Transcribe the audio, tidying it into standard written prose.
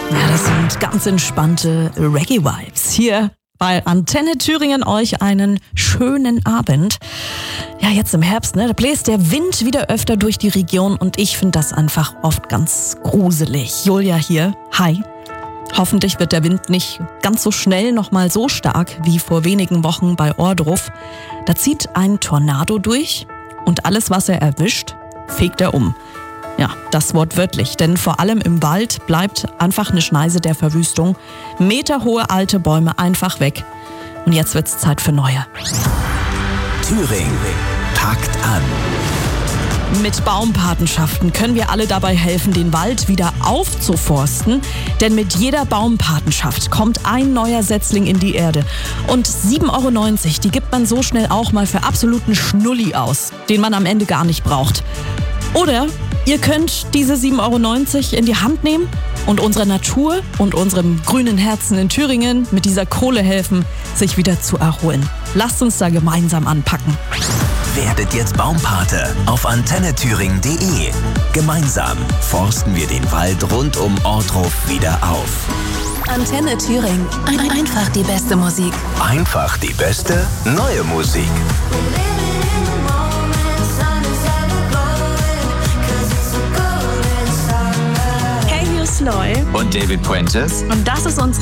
Ja, das sind ganz entspannte Reggae-Vibes. Hier bei Antenne Thüringen euch einen schönen Abend. Ja, jetzt im Herbst, da bläst der Wind wieder öfter durch die Region und ich finde das einfach oft ganz gruselig. Julia hier, hi. Hoffentlich wird der Wind nicht ganz so schnell nochmal so stark wie vor wenigen Wochen bei Ohrdruf. Da zieht ein Tornado durch und alles, was er erwischt, fegt er um. Ja, das wortwörtlich, denn vor allem im Wald bleibt einfach eine Schneise der Verwüstung. Meterhohe alte Bäume einfach weg. Und jetzt wird's Zeit für neue. Thüringen packt an. Mit Baumpatenschaften können wir alle dabei helfen, den Wald wieder aufzuforsten. Denn mit jeder Baumpatenschaft kommt ein neuer Setzling in die Erde. Und 7,90 €, die gibt man so schnell auch mal für absoluten Schnulli aus, den man am Ende gar nicht braucht. Oder ihr könnt diese 7,90 € in die Hand nehmen und unserer Natur und unserem grünen Herzen in Thüringen mit dieser Kohle helfen, sich wieder zu erholen. Lasst uns da gemeinsam anpacken. Werdet jetzt Baumpate auf antennethüringen.de. Gemeinsam forsten wir den Wald rund um Ohrdruf wieder auf. Antenne Thüringen. Einfach die beste Musik. Einfach die beste neue Musik. Hey, hier ist Loy. Und David Puentes. Und das ist unsere